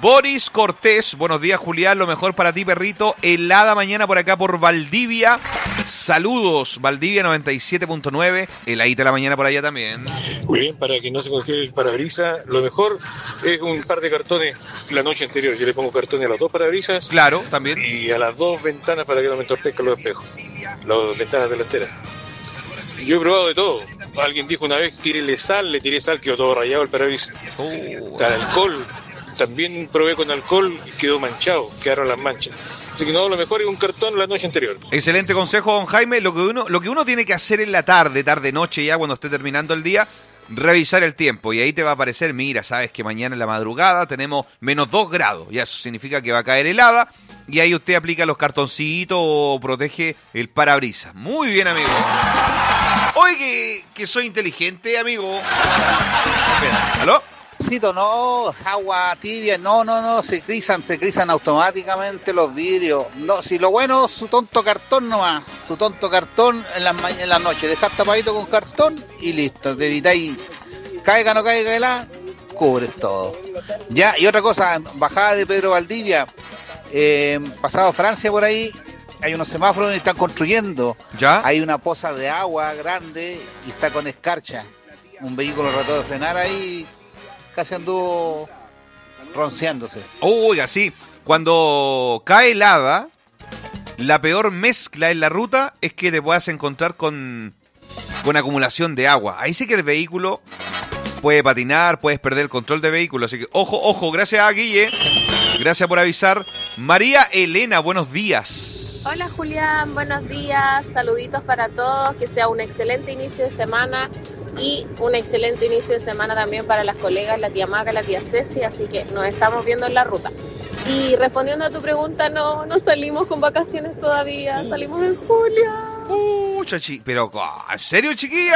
Boris Cortés, buenos días Julián, lo mejor para ti perrito, helada mañana por acá por Valdivia, saludos, Valdivia 97.9, heladita la mañana por allá también. Muy bien, para que no se congele el parabrisas, lo mejor es un par de cartones la noche anterior, yo le pongo cartones a los 2 parabrisas. Claro, también. Y a las 2 ventanas para que no me entorpezcan los espejos, las ventanas delanteras. Yo he probado de todo. Alguien dijo una vez, tírele sal, le tiré sal, quedó todo rayado el parabrisas. Alcohol, también probé con alcohol y quedó manchado, quedaron las manchas. Así que no, lo mejor es un cartón la noche anterior. Excelente consejo, don Jaime. Lo que uno tiene que hacer en la tarde, noche ya, cuando esté terminando el día, revisar el tiempo. Y ahí te va a aparecer, mira, sabes que mañana en la madrugada tenemos menos 2 grados. Ya eso significa que va a caer helada. Y ahí usted aplica los cartoncitos o protege el parabrisas. Muy bien, amigo. Oye, que soy inteligente, amigo. Espera, ¿aló? No, agua tibia, no, se crisan automáticamente los vidrios. No, si lo bueno, su tonto cartón nomás, en la noche, dejar tapadito con cartón y listo, te evitáis, caiga o no caiga helada, cubres todo. Ya, y otra cosa, bajada de Pedro Valdivia, pasado Francia por ahí, hay unos semáforos donde están construyendo. ¿Ya? Hay una poza de agua grande y está con escarcha. Un vehículo trató de frenar ahí, casi anduvo ronceándose. Oiga, sí. Cuando cae helada, la peor mezcla en la ruta es que te puedas encontrar con acumulación de agua. Ahí sí que el vehículo puede patinar, puedes perder el control de vehículo. Así que, ojo, gracias a Guille. Gracias por avisar. María Elena, buenos días. Hola Julián, buenos días, saluditos para todos, que sea un excelente inicio de semana y un excelente inicio de semana también para las colegas, la tía Maca, la tía Ceci, así que nos estamos viendo en la ruta. Y respondiendo a tu pregunta, no salimos con vacaciones todavía, salimos en julio. Chachi, pero ¿en serio, chiquilla?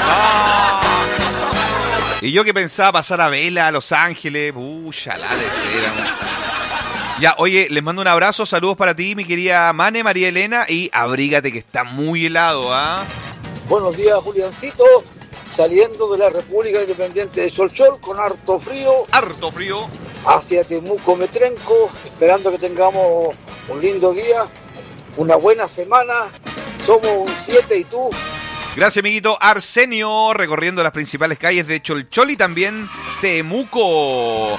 Y yo que pensaba pasar a vela a Los Ángeles, la letra. Ya, oye, les mando un abrazo, saludos para ti, mi querida Mane, María Elena, y abrígate que está muy helado, ¿ah? Buenos días, Juliancito, saliendo de la República Independiente de Cholchol con harto frío. Harto frío. Hacia Temuco, Metrenco, esperando que tengamos un lindo día, una buena semana, somos un 7 y tú. Gracias, amiguito Arsenio, recorriendo las principales calles de Cholchol y también Temuco.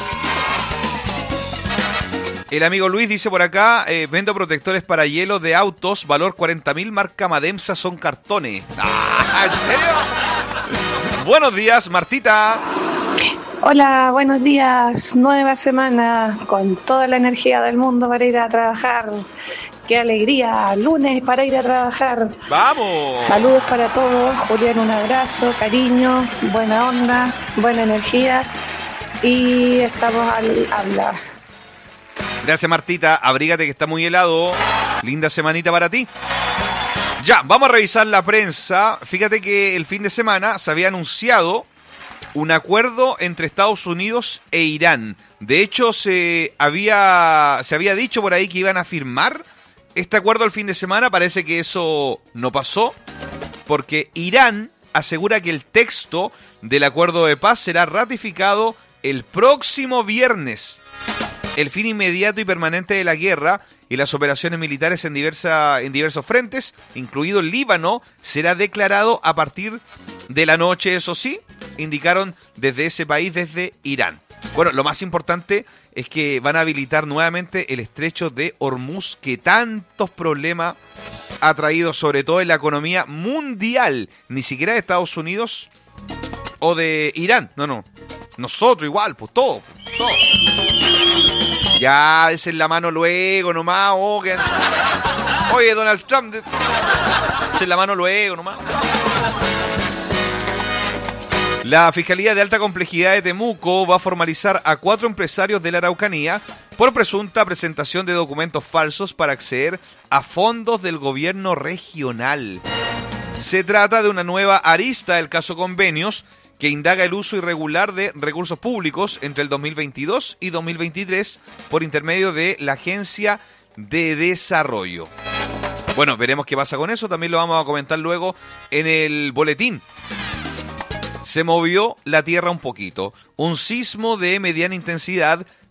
El amigo Luis dice por acá, vendo protectores para hielo de autos, valor 40.000, marca Mademsa, son cartones. ¿En serio? Buenos días, Martita. Hola, buenos días. Nueva semana con toda la energía del mundo para ir a trabajar. Qué alegría, lunes para ir a trabajar. ¡Vamos! Saludos para todos. Julián, un abrazo, cariño, buena onda, buena energía. Y estamos al habla. Gracias, Martita. Abrígate que está muy helado. Linda semanita para ti. Ya, vamos a revisar la prensa. Fíjate que el fin de semana se había anunciado un acuerdo entre Estados Unidos e Irán. De hecho, se había dicho por ahí que iban a firmar este acuerdo el fin de semana. Parece que eso no pasó, porque Irán asegura que el texto del acuerdo de paz será ratificado el próximo viernes. El fin inmediato y permanente de la guerra y las operaciones militares en diversos frentes, incluido el Líbano, será declarado a partir de la noche, eso sí, indicaron desde ese país, desde Irán. Bueno, lo más importante es que van a habilitar nuevamente el estrecho de Hormuz, que tantos problemas ha traído, sobre todo en la economía mundial, ni siquiera de Estados Unidos o de Irán. No. Nosotros igual, pues todo. Ya, desen la mano luego nomás. Oye, Donald Trump, desen la mano luego nomás. La Fiscalía de Alta Complejidad de Temuco va a formalizar a 4 empresarios de la Araucanía por presunta presentación de documentos falsos para acceder a fondos del gobierno regional. Se trata de una nueva arista del caso Convenios, que indaga el uso irregular de recursos públicos entre el 2022 y 2023 por intermedio de la Agencia de Desarrollo. Bueno, veremos qué pasa con eso, también lo vamos a comentar luego en el boletín. Se movió la tierra un poquito. Un sismo de mediana intensidad